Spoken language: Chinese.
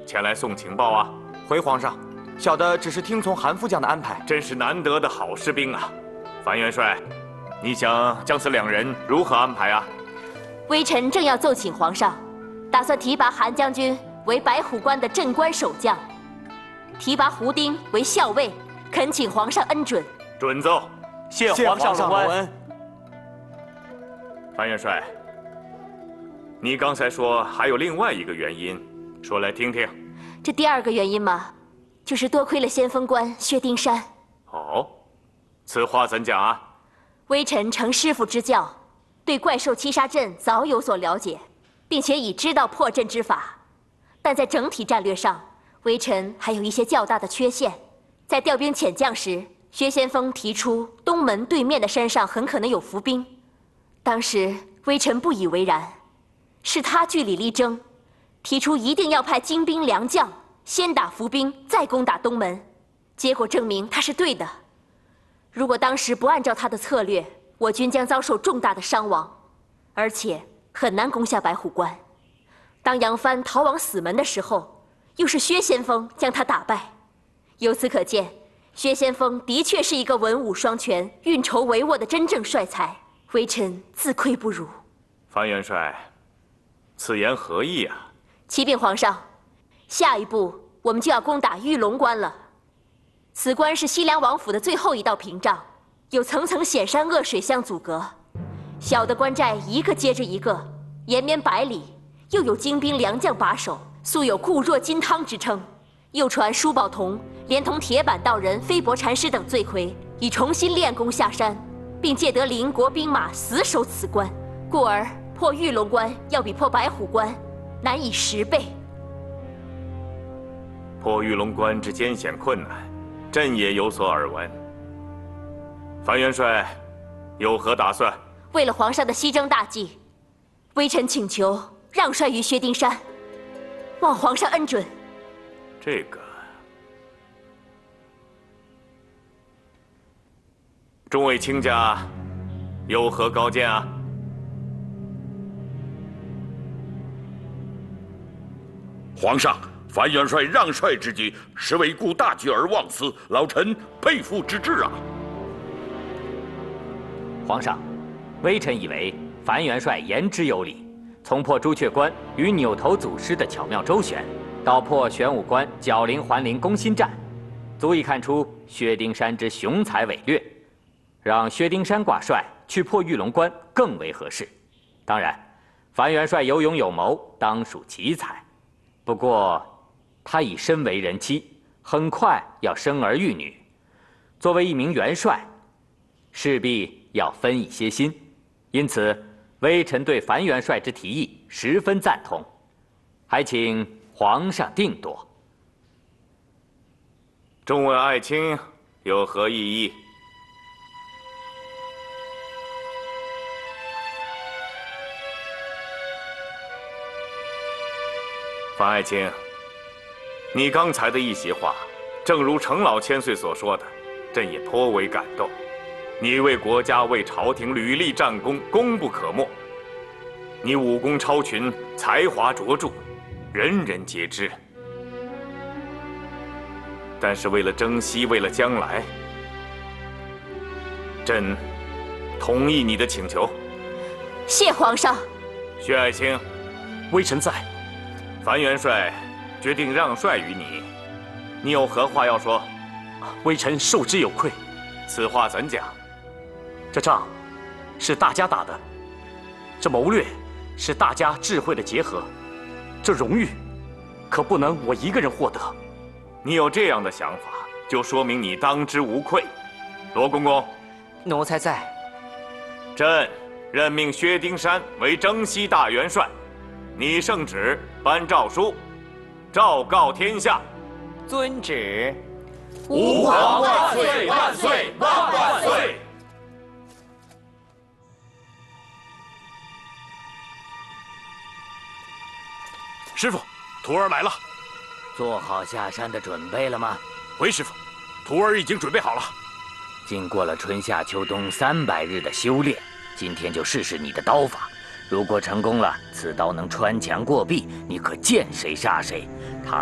前来送情报啊？ 回皇上，小的只是听从韩副将的安排。 真是难得的好士兵啊！樊元帅，你想将此两人如何安排啊？ 微臣正要奏请皇上，打算提拔韩将军为白虎关的镇关守将，提拔胡丁为校尉，恳请皇上恩准。 准奏。 谢皇上隆恩。 樊元帅，你刚才说还有另外一个原因，说来听听。 这第二个原因嘛，就是多亏了先锋官薛丁山。 哦，此话怎讲啊？ 微臣承师傅之教，对怪兽七杀阵早有所了解，并且已知道破阵之法，但在整体战略上，微臣还有一些较大的缺陷。在调兵遣将时，薛先锋提出东门对面的山上很可能有伏兵，当时微臣不以为然，是他据理力争，提出一定要派精兵良将先打伏兵，再攻打东门。结果证明他是对的。如果当时不按照他的策略，我军将遭受重大的伤亡，而且很难攻下白虎关。当杨帆逃往死门的时候，又是薛先锋将他打败。由此可见，薛先锋的确是一个文武双全、运筹帷幄的真正帅才，微臣自愧不如。 樊元帅，此言何意啊？ 启禀皇上，下一步我们就要攻打玉龙关了。此关是西凉王府的最后一道屏障，有层层险山恶水相阻隔，小的关寨一个接着一个，延绵百里，又有精兵良将把守，素有固若金汤之称。又传舒宝同连同铁板道人飞伯禅师等罪魁，已重新练功下山，并借得邻国兵马死守此关，故而破玉龙关要比破白虎关难以10倍。 破玉龙关之艰险困难，朕也有所耳闻。樊元帅有何打算？ 为了皇上的西征大计，微臣请求让帅于薛丁山，望皇上恩准。 这个，众位卿家有何高见啊？ 皇上，樊元帅让帅之举实为顾大局而忘私，老臣佩服之至啊！ 皇上，微臣以为樊元帅言之有理，从破朱雀关与扭头祖师的巧妙周旋，到破玄武关角灵环灵攻心战，足以看出薛丁山之雄才伟略。让薛丁山挂帅去破玉龙关更为合适。当然，樊元帅有勇有谋，当属奇才。不过，他已身为人妻，很快要生儿育女，作为一名元帅，势必要分一些心。因此，微臣对樊元帅之提议十分赞同，还请皇上定夺。 众位爱卿有何异议？樊爱卿，你刚才的一席话，正如程老千岁所说的，朕也颇为感动。你为国家、为朝廷屡立战功，功不可没。你武功超群，才华卓著，人人皆知。但是为了征西，为了将来，朕同意你的请求。 谢皇上。 薛爱卿， 微臣在。 樊元帅决定让帅于你，你有何话要说？ 微臣受之有愧。 此话怎讲？ 这仗是大家打的，这谋略是大家智慧的结合，这荣誉可不能我一个人获得。 你有这样的想法，就说明你当之无愧。罗公公， 奴才在。 朕任命薛丁山为征西大元帅，你圣旨颁诏书，昭告天下。 遵旨。 吾皇万岁万岁万万岁！ 师傅，徒儿来了。 做好下山的准备了吗？ 回师傅，徒儿已经准备好了。 经过了春夏秋冬300日的修炼，今天就试试你的刀法。如果成功了，此刀能穿墙过壁，你可见谁杀谁。